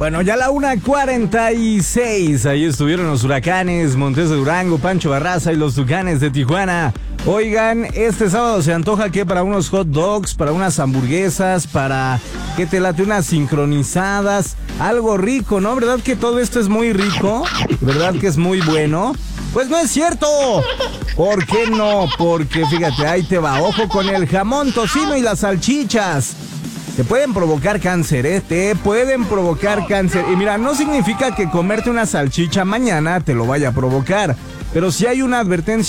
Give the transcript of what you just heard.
Bueno, ya la 1:46. Ahí estuvieron los Huracanes, Montes de Durango, Pancho Barraza y los Tucanes de Tijuana. Oigan, este sábado se antoja que para unos hot dogs, para unas hamburguesas, para que te late unas sincronizadas, algo rico, ¿no? ¿Verdad que todo esto es muy rico? ¿Verdad que es muy bueno? Pues no es cierto. ¿Por qué no? Porque fíjate, ahí te va. Ojo con el jamón, tocino y las salchichas. Te pueden provocar cáncer, ¿eh? Te pueden provocar cáncer. Y mira, no significa que comerte una salchicha mañana te lo vaya a provocar. Pero sí hay una advertencia